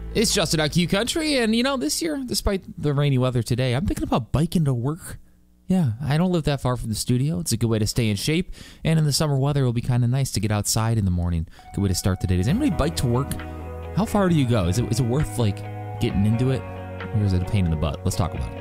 It's Justin IQ Country, and this year, despite the rainy weather today, I'm thinking about biking to work. Yeah, I don't live that far from the studio. It's a good way to stay in shape, and in the summer weather, it'll be kind of nice to get outside in the morning. Good way to start the day. Does anybody bike to work? How far do you go? Is it worth, getting into it, or is it a pain in the butt? Let's talk about it.